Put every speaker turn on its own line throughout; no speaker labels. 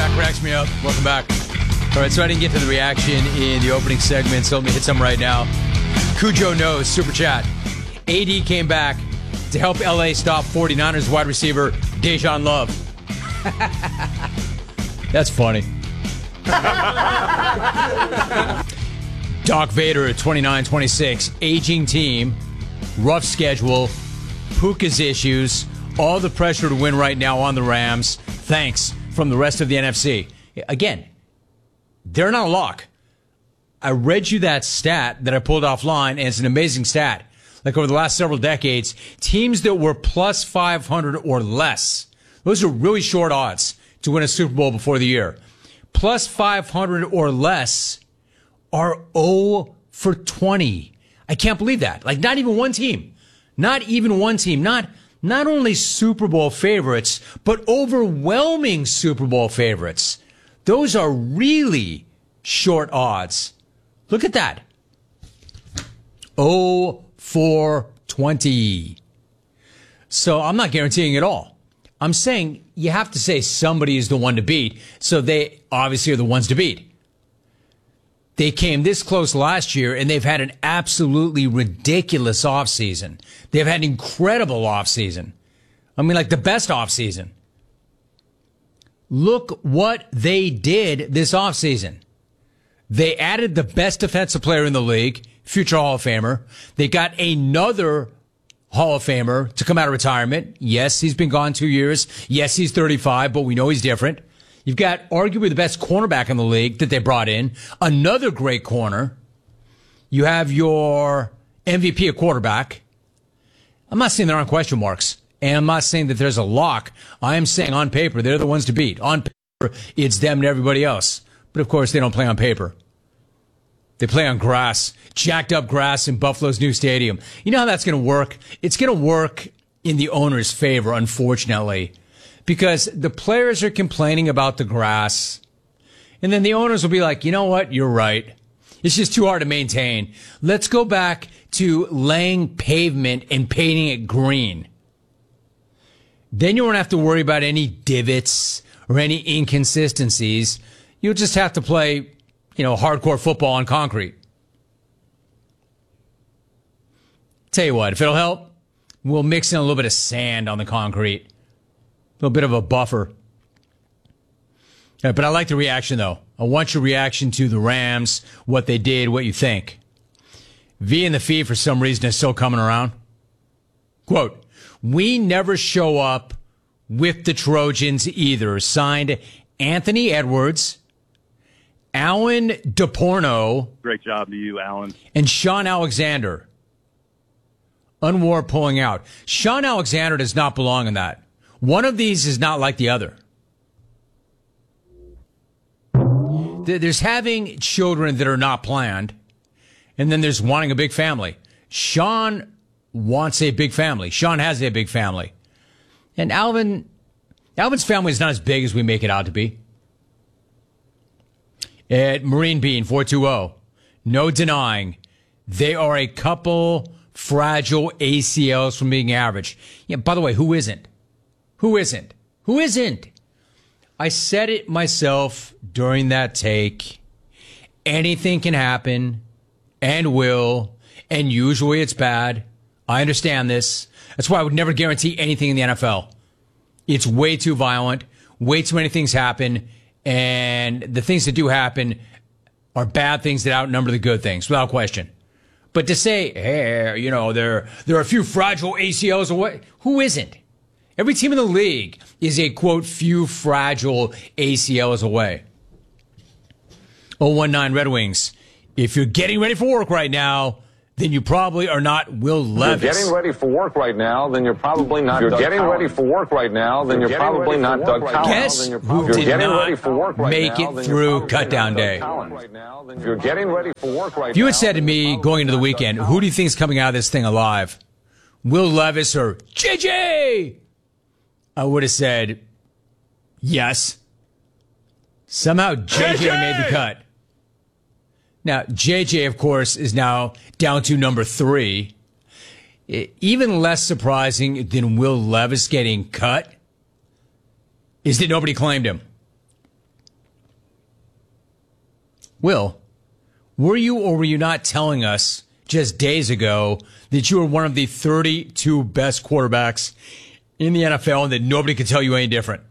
Chat cracks me up. Welcome back. All right, so I didn't get to the reaction in the opening segment, so let me hit some right now. Cujo knows, super chat. AD came back to help LA stop 49ers wide receiver Dejan Love. That's funny. Doc Vader at 29-26. Aging team, rough schedule, Puka's issues, all the pressure to win right now on the Rams. Thanks from the rest of the NFC. Again, they're not a lock. I read you that stat that I pulled offline, and it's an amazing stat. Like over the last several decades, teams that were plus 500 or less, those are really short odds to win a Super Bowl before the year. Plus 500 or less are 0 for 20. I can't believe that. Like, not even one team. Not even one team. Not only Super Bowl favorites, but overwhelming Super Bowl favorites. Those are really short odds. Look at that. 0 for 20. So I'm not guaranteeing it all. I'm saying you have to say somebody is the one to beat. So they obviously are the ones to beat. They came this close last year, and they've had an absolutely ridiculous offseason. They've had an incredible offseason. I mean, like the best offseason. Look what they did this offseason. They added the best defensive player in the league, future Hall of Famer. They got another Hall of Famer to come out of retirement. Yes, he's been gone 2 years. Yes, he's 35, but we know he's different. You've got arguably the best cornerback in the league that they brought in. Another great corner. You have your MVP at quarterback. I'm not saying there aren't question marks. And I'm not saying that there's a lock. I am saying on paper, they're the ones to beat. On paper, it's them and everybody else. But of course, they don't play on paper. They play on grass. Jacked up grass in Buffalo's new stadium. You know how that's going to work? It's going to work in the owner's favor, unfortunately. Because the players are complaining about the grass. And then the owners will be like, you know what? You're right. It's just too hard to maintain. Let's go back to laying pavement and painting it green. Then you won't have to worry about any divots or any inconsistencies. You'll just have to play, hardcore football on concrete. Tell you what, if it'll help, we'll mix in a little bit of sand on the concrete. A little bit of a buffer. But I like the reaction, though. I want your reaction to the Rams, what they did, what you think. V and the Fee, for some reason, is still coming around. Quote, we never show up with the Trojans either. Signed, Anthony Edwards, Alan DePorno.
Great job to you, Alan.
And Sean Alexander. Unwar pulling out. Sean Alexander does not belong in that. One of these is not like the other. There's having children that are not planned, and then there's wanting a big family. Sean wants a big family. Sean has a big family. And Alvin's family is not as big as we make it out to be. At Marine Bean 420, no denying they are a couple fragile ACLs from being average. Yeah, by the way, who isn't? Who isn't? Who isn't? I said it myself during that take. Anything can happen and will, and usually it's bad. I understand this. That's why I would never guarantee anything in the NFL. It's way too violent. Way too many things happen. And the things that do happen are bad things that outnumber the good things, without question. But to say, hey, there are a few fragile ACLs away. Who isn't? Every team in the league is a, quote, few fragile ACLs away. 019 Red Wings. If you're getting ready for work right now, then you probably are not Will Levis.
If you're getting ready for work right now, then you're probably not Doug Collins.
Guess who did not make it through cutdown day?
If you're getting ready for work right now,
if you had said to me going into the weekend, who do you think is coming out of this thing alive? Will Levis or JJ? I would have said yes. Somehow JJ made the cut. Now, JJ, of course, is now down to number 3. Even less surprising than Will Levis getting cut is that nobody claimed him. Will, were you or were you not telling us just days ago that you were one of the 32 best quarterbacks in the NFL and that nobody could tell you any different?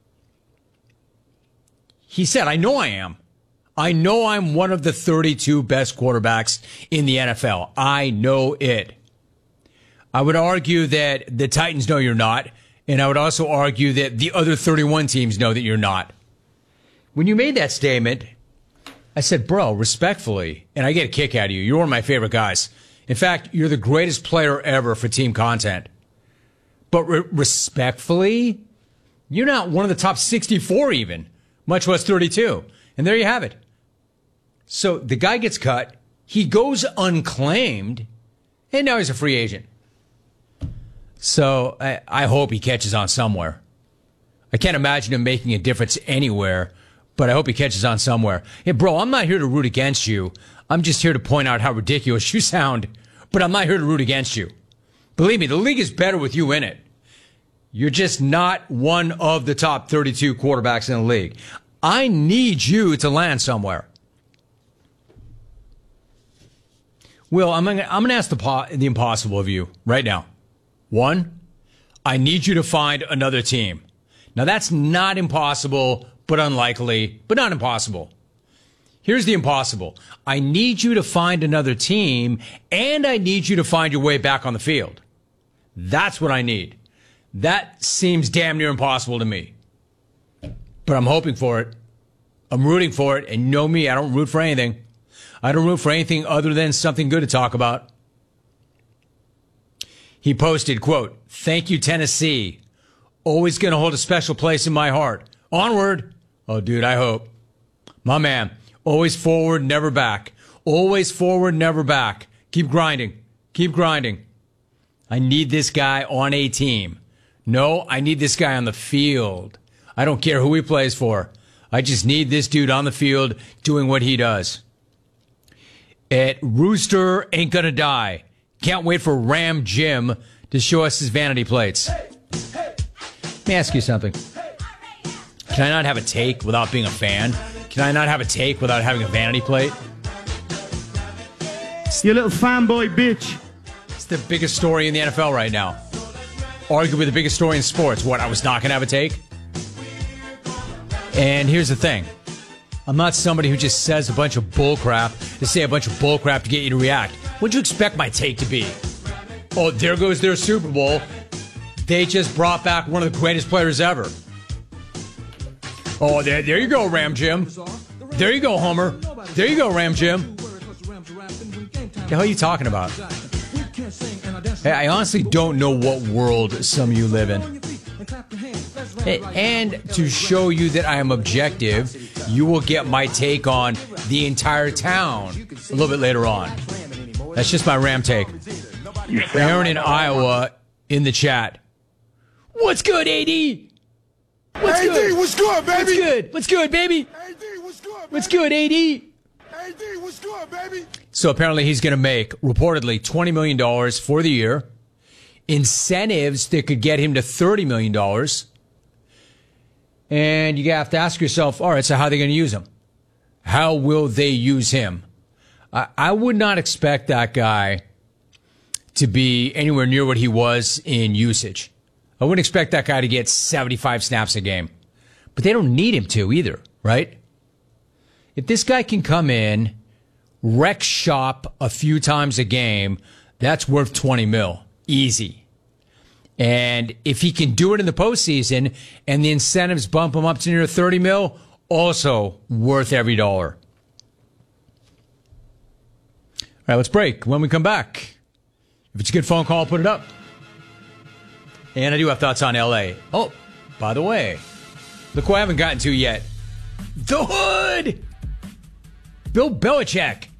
He said, I know I am. I know I'm one of the 32 best quarterbacks in the NFL. I know it. I would argue that the Titans know you're not, and I would also argue that the other 31 teams know that you're not. When you made that statement, I said, bro, respectfully, and I get a kick out of you. You're one of my favorite guys. In fact, you're the greatest player ever for team content. But respectfully, you're not one of the top 64 even, much less 32. And there you have it. So the guy gets cut. He goes unclaimed, and now he's a free agent. So I hope he catches on somewhere. I can't imagine him making a difference anywhere, but I hope he catches on somewhere. Hey, bro, I'm not here to root against you. I'm just here to point out how ridiculous you sound, but I'm not here to root against you. Believe me, the league is better with you in it. You're just not one of the top 32 quarterbacks in the league. I need you to land somewhere. Will, I'm going to ask the impossible of you right now. One, I need you to find another team. Now, that's not impossible, but unlikely, but not impossible. Here's the impossible. I need you to find another team, and I need you to find your way back on the field. That's what I need. That seems damn near impossible to me. But I'm hoping for it. I'm rooting for it. And you know me, I don't root for anything. I don't root for anything other than something good to talk about. He posted, quote, "Thank you, Tennessee. Always going to hold a special place in my heart. Onward." Oh, dude, I hope. My man, always forward, never back. Always forward, never back. Keep grinding. Keep grinding. I need this guy on a team. No, I need this guy on the field. I don't care who he plays for. I just need this dude on the field doing what he does. At Rooster Ain't Gonna Die. Can't wait for Ram Jim to show us his vanity plates. Let me ask you something. Can I not have a take without being a fan? Can I not have a take without having a vanity plate?
You little fanboy bitch.
It's the biggest story in the NFL right now. Arguably the biggest story in sports. What, I was not going to have a take? And here's the thing. I'm not somebody who just says a bunch of bullcrap to say a bunch of bullcrap to get you to react. What'd you expect my take to be? Oh, there goes their Super Bowl. They just brought back one of the greatest players ever. Oh, there you go, Ram Jim. There you go, Homer. There you go, Ram Jim. The hell are you talking about? Hey, I honestly don't know what world some of you live in. And to show you that I am objective, you will get my take on the entire town a little bit later on. That's just my Ram take. Aaron in Iowa in the chat. What's good, AD? What's good?
What's good, baby?
What's good? What's good, baby?
AD, what's good, baby?
What's good, AD?
AD, what's good, baby?
So apparently he's going to make, reportedly, $20 million for the year. Incentives that could get him to $30 million. And you have to ask yourself, all right, so how are they going to use him? How will they use him? I would not expect that guy to be anywhere near what he was in usage. I wouldn't expect that guy to get 75 snaps a game. But they don't need him to either, right? If this guy can come in, wreck shop a few times a game, that's worth 20 mil. Easy. And if he can do it in the postseason and the incentives bump him up to near 30 mil, also worth every dollar. All right, let's break. When we come back, if it's a good phone call, put it up. And I do have thoughts on L.A. Oh, by the way, look who I haven't gotten to yet. The Hood! Bill Belichick.